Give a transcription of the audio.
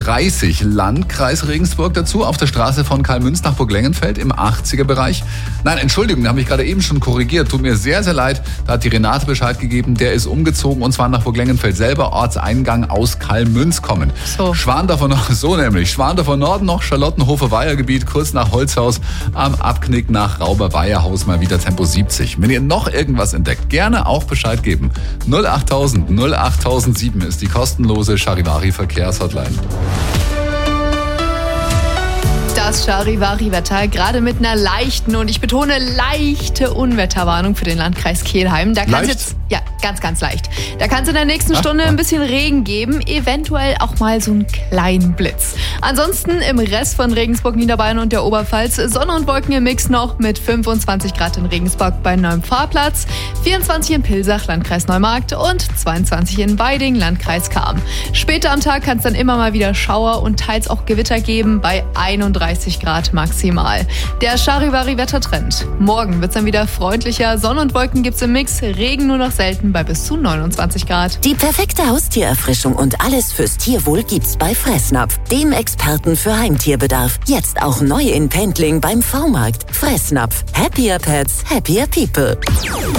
30 Landkreis Regensburg dazu, auf der Straße von Karl-Münz nach Burglengenfeld im 80er-Bereich. Nein, Entschuldigung, da habe ich gerade eben schon korrigiert. Tut mir sehr, sehr leid. Da hat die Renate Bescheid gegeben, der ist umgezogen und zwar nach Burglengenfeld selber, Ortseingang aus Karl-Münz kommen. So. Schwandorfer Norden noch, Charlottenhofer-Weiher-Gebiet, kurz nach Holzhaus, am Abknick nach Rauber-Weiherhaus mal wieder Tempo 70. Wenn ihr noch irgendwas entdeckt, gerne auch Bescheid geben. 08000 08007 ist die kostenlose Charivari-Verkehrshotline. Das Charivari-Wetter, gerade mit einer leichten, und ich betone leichte Unwetterwarnung für den Landkreis Kelheim. Da kann es jetzt, ja, ganz, ganz leicht. Da kann es in der nächsten Stunde ein bisschen Regen geben, eventuell auch mal so einen kleinen Blitz. Ansonsten im Rest von Regensburg, Niederbayern und der Oberpfalz Sonne und Wolken im Mix noch mit 25 Grad in Regensburg bei Neuem Fahrplatz, 24 in Pilsach, Landkreis Neumarkt und 22 in Weiding, Landkreis Cham. Später am Tag kann es dann immer mal wieder Schauer und teils auch Gewitter geben bei 31 Grad maximal. Der Charivari-Wettertrend. Morgen wird es dann wieder freundlicher. Sonne und Wolken gibt's im Mix, Regen nur noch selten bei bis zu 29 Grad. Die perfekte Haustiererfrischung und alles fürs Tierwohl gibt's bei Fressnapf, dem Experten für Heimtierbedarf. Jetzt auch neu in Pendling beim V-Markt. Fressnapf. Happier Pets, happier people.